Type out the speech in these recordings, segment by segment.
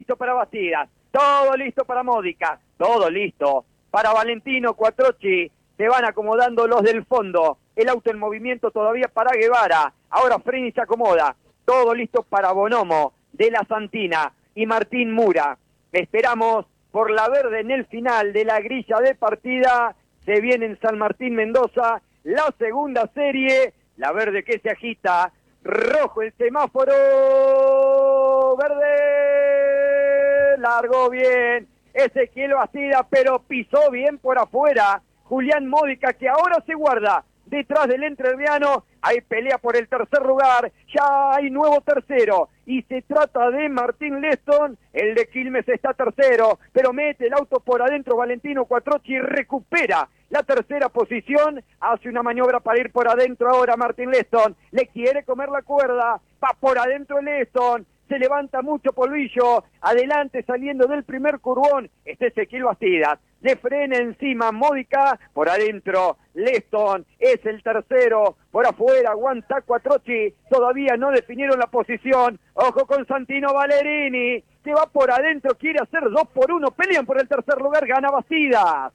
listo para Bastidas, todo listo para Módica, todo listo para Valentino Quattrocchi. Se van acomodando los del fondo, el auto en movimiento todavía para Guevara, ahora frena y se acomoda, todo listo para Bonomo, de la Santina y Martín Mura. Esperamos por la verde en el final de la grilla de partida. Se viene en San Martín Mendoza la segunda serie, la verde que se agita, rojo el semáforo, verde, largó bien Ezequiel Bastida, pero pisó bien por afuera Julián Módica, que ahora se guarda detrás del entrerriano. Hay pelea por el tercer lugar, ya hay nuevo tercero, y se trata de Martín Leston. El de Quilmes está tercero, pero mete el auto por adentro Valentino Quattrocchi y recupera la tercera posición, hace una maniobra para ir por adentro ahora Martín Leston, le quiere comer la cuerda, va por adentro Leston, se levanta mucho polvillo, adelante saliendo del primer curvón, está Ezequiel Bastidas, le frena encima Módica, por adentro Leston es el tercero, por afuera aguanta Quattrocchi, todavía no definieron la posición, ojo con Santino Valerini, que va por adentro, quiere hacer 2 por 1, pelean por el tercer lugar, gana Bastidas.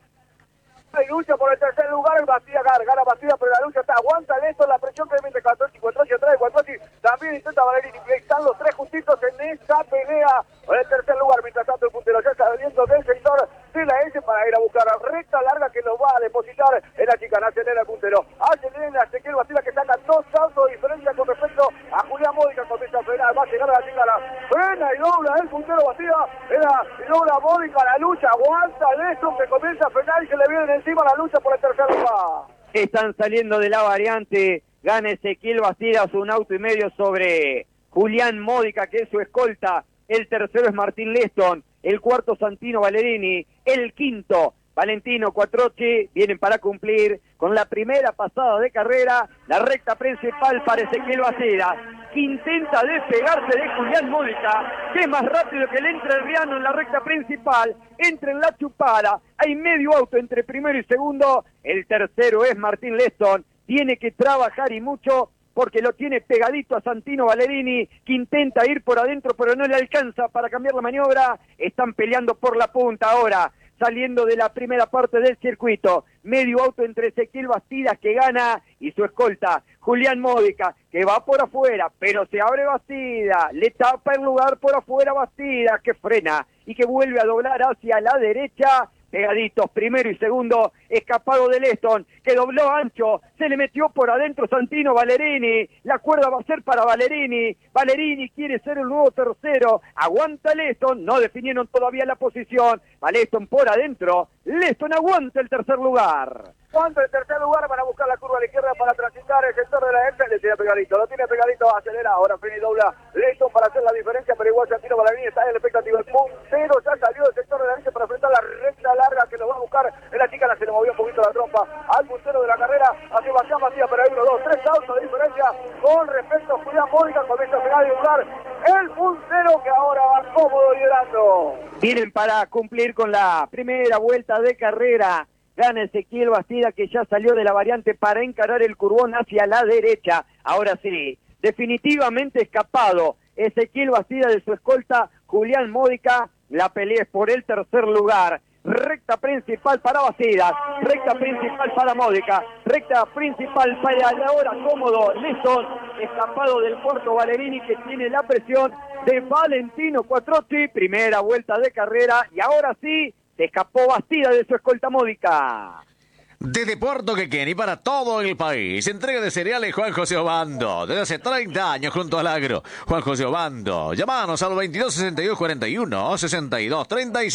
Hay lucha por el tercer lugar, Bastidas gana Bastidas, pero la lucha está, aguanta lento la presión que mete Quattrocchi atrás de Quattrocchi, también intenta Valerini, están los tres juntitos en esa pelea por el tercer lugar, mientras tanto el puntero ya está saliendo del sector de la S para ir a buscar la recta larga que lo va a depositar en la chicana, acelera el puntero, acelera a Ezequiel Bastidas que saca 2 autos de diferencia con respecto a Julián Módica, comienza a frenar, va a llegar a la chicana, frena y dobla el puntero Bastidas, y dobla Módica, la lucha, aguanta Leston que comienza a frenar y se le viene encima la lucha por el tercer lugar. Están saliendo de la variante, gana Ezequiel Bastidas 1 auto y medio sobre Julián Módica, que es su escolta, el tercero es Martín Leston, el cuarto Santino Valerini, el quinto Valentino Quattrocchi, vienen para cumplir con la primera pasada de carrera, la recta principal para Ezequiel Bastidas, que intenta despegarse de Julián Módica, que es más rápido que el entrerriano en la recta principal, entra en la chupada, hay medio auto entre primero y segundo, el tercero es Martín Leston, tiene que trabajar y mucho, porque lo tiene pegadito a Santino Valerini, que intenta ir por adentro, pero no le alcanza para cambiar la maniobra, están peleando por la punta ahora, saliendo de la primera parte del circuito, medio auto entre Ezequiel Bastidas que gana y su escolta, Julián Módica, que va por afuera, pero se abre Bastidas, le tapa el lugar por afuera Bastidas, que frena y que vuelve a doblar hacia la derecha, pegaditos, primero y segundo, escapado de Leston, que dobló ancho, se le metió por adentro Santino Valerini, la cuerda va a ser para Valerini, Valerini quiere ser el nuevo tercero, aguanta Leston, no definieron todavía la posición, va Leston por adentro, Leston aguanta el tercer lugar. Cuando el tercer lugar para buscar la curva a la izquierda para transitar el sector de la derecha, le tiene pegadito, lo tiene pegadito, acelera, ahora frena y dobla Leston para hacer la diferencia, pero igual Santino Valerini está en la expectativa, el puntero ya salió del sector de la derecha para enfrentar la recta larga que lo va a buscar, en la chicana se le movió un poquito la trompa al puntero de la carrera, a Sebastián Matías, pero hay 1, 2, 3 autos de diferencia con respecto a Julián Módica, comienza a pegar y buscar el puntero que ahora va cómodo liderando. Vienen para cumplir con la primera vuelta de carrera, gana Ezequiel Bastidas que ya salió de la variante para encarar el curvón hacia la derecha, ahora sí, definitivamente escapado Ezequiel Bastidas de su escolta Julián Módica, la pelea es por el tercer lugar, recta principal para Bastidas, recta principal para Módica, recta principal para el ahora cómodo Leston, escapado del cuarto Valerini que tiene la presión de Valentino Quattrocchi, primera vuelta de carrera y ahora sí, se escapó Bastidas de su escolta Módica. Desde Puerto Quequén para todo el país, entrega de cereales Juan José Obando, desde hace 30 años junto al agro. Juan José Obando, llámanos al 22 62 41 62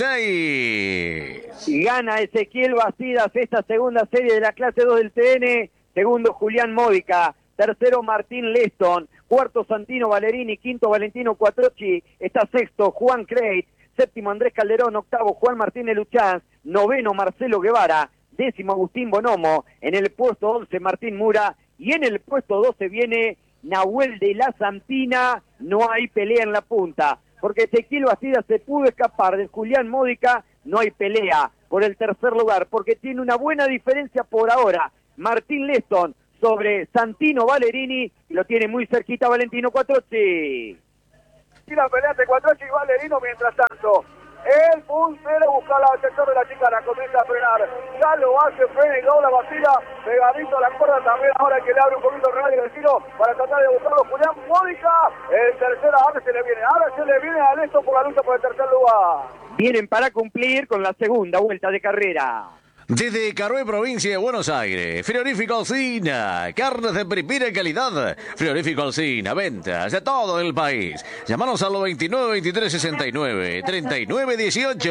36. Gana Ezequiel Bastidas esta segunda serie de la clase 2 del TN, segundo Julián Módica, tercero Martín Leston, cuarto Santino Valerini, quinto Valentino Quattrocchi, está sexto Juan Creit, séptimo Andrés Calderón, octavo Juan Martínez Luchán, noveno Marcelo Guevara, décimo Agustín Bonomo, en el puesto 11 Martín Mura, y en el puesto 12 viene Nahuel de la Santina, no hay pelea en la punta, porque Ezequiel Bastidas se pudo escapar de Julián Módica, no hay pelea por el tercer lugar, porque tiene una buena diferencia por ahora, Martín Leston sobre Santino Valerini, y lo tiene muy cerquita Valentino Quattrocchi. Y la pelea entre Cuatrochi y Valerino. Mientras tanto, el puntero busca el sector de la chicana, comienza a frenar, ya lo hace, frena y dobla, vacila, pegadito a la cuerda también, ahora que le abre un poquito el radio del tiro para tratar de buscarlo Julián Módica, el tercero ahora se le viene a Lesto por la lucha por el tercer lugar. Vienen para cumplir con la segunda vuelta de carrera. Desde Carué, provincia de Buenos Aires, Frigorífico Alsina, carnes de primera calidad. Frigorífico Alsina, ventas de todo el país. Llámanos a los 29 23 69 39 18.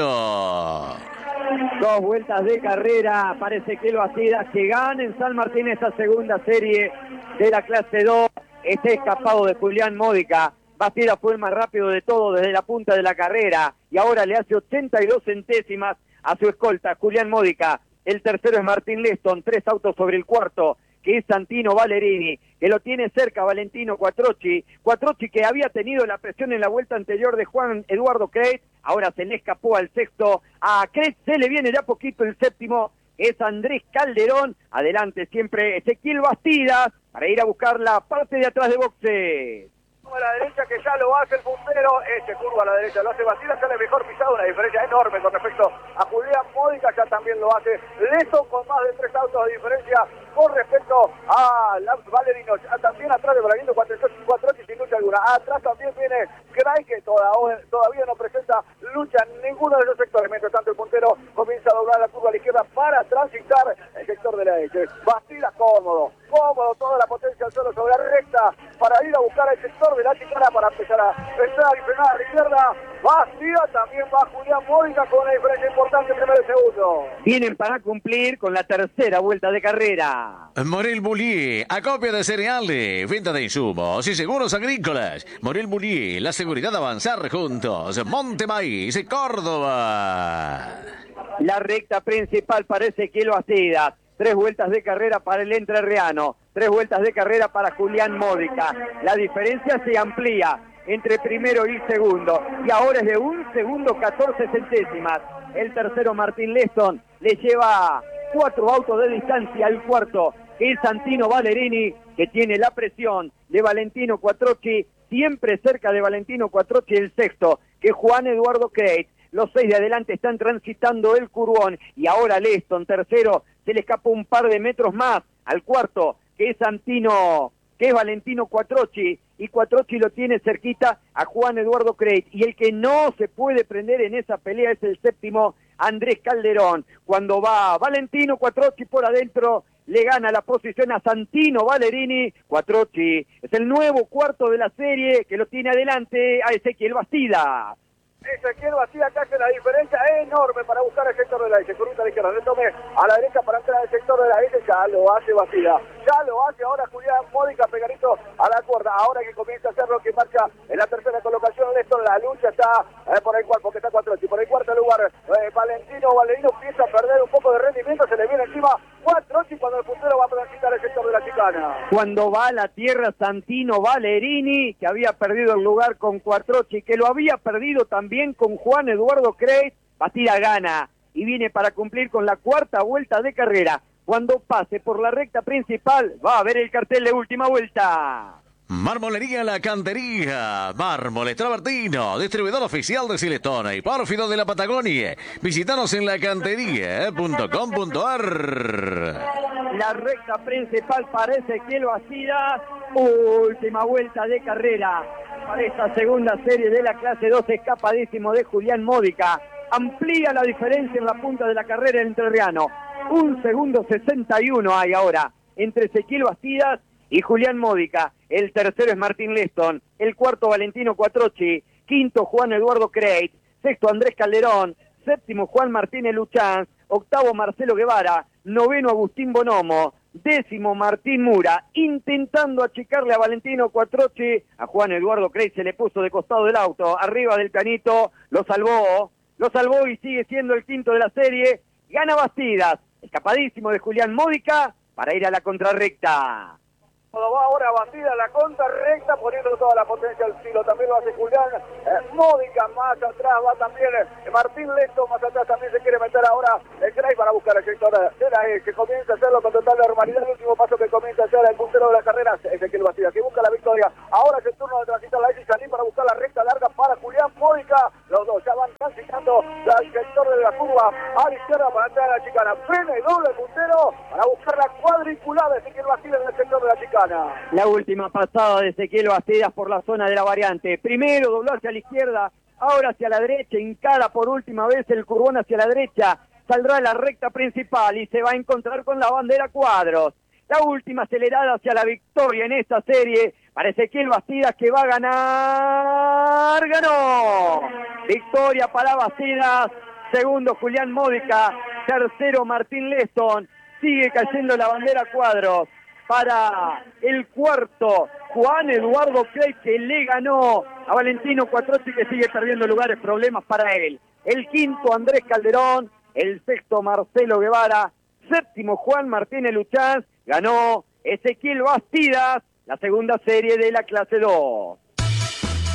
Dos vueltas de carrera para Ezequiel Bastidas, que gana en San Martín esta segunda serie de la clase 2. Este escapado de Julián Módica. Bastidas fue el más rápido de todo desde la punta de la carrera y ahora le hace 82 centésimas a su escolta, Julián Módica. El tercero es Martín Leston, 3 autos sobre el cuarto, que es Santino Valerini, que lo tiene cerca Valentino Quattrocchi. Quattrocchi, que había tenido la presión en la vuelta anterior de Juan Eduardo Creit, ahora se le escapó al sexto. A Creit se le viene ya poquito el séptimo, es Andrés Calderón. Adelante siempre Ezequiel Bastidas, para ir a buscar la parte de atrás de boxes. A la derecha, que ya lo hace el puntero, curva a la derecha, lo hace Bastidas, sale mejor pisado, una diferencia enorme con respecto a Julián Módica, ya también lo hace Leston con más de 3 autos de diferencia con respecto a Valerino, también atrás de Valerino, Quattrocchi sin lucha alguna, atrás también viene Cray, que todavía no presenta lucha en ninguno de esos sectores, mientras tanto el puntero comienza a doblar la curva a la izquierda para transitar el sector de la derecha. Bastidas cómodo, toda la potencia al suelo sobre la recta para ir a buscar el sector de la chicana para empezar a entrar y frenar a la izquierda. Bastidas, también va Julián Módica con una diferencia importante primero y segundo. Vienen para cumplir con la tercera vuelta de carrera. Morel Bullier, acopio de cereales, venta de insumos y seguros agrícolas. Morel Bullier, la seguridad de avanzar juntos. Monte Maíz, Córdoba. La recta principal para Ezequiel Bastidas. 3 vueltas de carrera para el entrerriano, 3 vueltas de carrera para Julián Módica. La diferencia se amplía entre primero y segundo, y ahora es de 1 segundo 14 centésimas. El tercero, Martín Leston, le lleva 4 autos de distancia al cuarto, que es Santino Valerini, que tiene la presión de Valentino Quattrocchi, siempre cerca de Valentino Quattrocchi el sexto, que es Juan Eduardo Creit. Los 6 de adelante están transitando el curvón, y ahora Leston, tercero, se le escapó un par de metros más al cuarto, que es Valentino Quattrocchi, y Quattrocchi lo tiene cerquita a Juan Eduardo Creit, y el que no se puede prender en esa pelea es el séptimo, Andrés Calderón. Cuando va Valentino Quattrocchi por adentro, le gana la posición a Santino Valerini. Quattrocchi es el nuevo cuarto de la serie, que lo tiene adelante a Ezequiel Bastidas. Ezequiel Bastidas, que hace la diferencia enorme para buscar el sector de la derecha, curvita a la izquierda, retome a la derecha para entrar al sector de la derecha, ya lo hace Bastidas, ya lo hace ahora Julián Módica pegadito a la cuerda, ahora que comienza a hacer lo que marcha en la tercera colocación. Esto, la lucha está por el cuarto, porque está Quattrocchi, por el cuarto lugar, Valentino Valerino empieza a perder un poco de rendimiento, se le viene encima Quattrocchi cuando el puntero va a transitar el sector de la chicana. Cuando va a la tierra Santino Valerini, que había perdido el lugar con Quattrocchi, que lo había perdido también con Juan Eduardo Creit, Bastidas gana y viene para cumplir con la cuarta vuelta de carrera. Cuando pase por la recta principal, va a ver el cartel de última vuelta. Marmolería La Cantería, Mármoles Travertino, distribuidor oficial de Siletona y Pórfido de la Patagonia. Visítanos en lacantería.com.ar. La recta principal para Ezequiel Bastidas, última vuelta de carrera para esta segunda serie de la clase 2, escapadísimo de Julián Módica. Amplía la diferencia en la punta de la carrera el entrerriano. 1 segundo 61 hay ahora entre Ezequiel Bastidas y Julián Módica. El tercero es Martín Leston, el cuarto Valentino Quattrocchi, quinto Juan Eduardo Creit, sexto Andrés Calderón, séptimo Juan Martínez Luchán, octavo Marcelo Guevara, noveno Agustín Bonomo, décimo Martín Mura, intentando achicarle a Valentino Quattrocchi. A Juan Eduardo Creit se le puso de costado del auto, arriba del pianito, lo salvó y sigue siendo el quinto de la serie. Gana Bastidas, escapadísimo de Julián Módica para ir a la contrarrecta. Cuando va ahora Bastidas a la contrarrecta, poniendo toda la potencia al filo, también lo hace Julián Módica, más atrás va también Martín Leston, más atrás también se quiere meter ahora el Cray para buscar el sector de la que comienza a hacerlo con total normalidad. El último paso que comienza a hacer el puntero de la carrera es Ezequiel Bastidas, que busca la victoria. Ahora es el turno de transitar la S y salir para buscar la recta larga transitando al sector de la curva a la izquierda para entrar a la chicana. Frena y doble puntero para buscar la cuadriculada de Ezequiel Bastidas en el sector de la chicana. La última pasada de Ezequiel Bastidas por la zona de la variante. Primero dobló hacia la izquierda, ahora hacia la derecha, encara por última vez el curvón hacia la derecha. Saldrá a la recta principal y se va a encontrar con la bandera Cuadros. La última acelerada hacia la victoria en esta serie para Ezequiel Bastidas, que va a ganar. ¡Ganó! Victoria para Bastidas. Segundo Julián Módica. Tercero Martín Leston. Sigue cayendo la bandera Cuadros. Para el cuarto, Juan Eduardo Crey, que le ganó a Valentino Quattrocchi, que sigue perdiendo lugares, problemas para él. El quinto, Andrés Calderón. El sexto, Marcelo Guevara. Séptimo, Juan Martínez Luchanz. Ganó Ezequiel Bastidas, la segunda serie de la clase 2.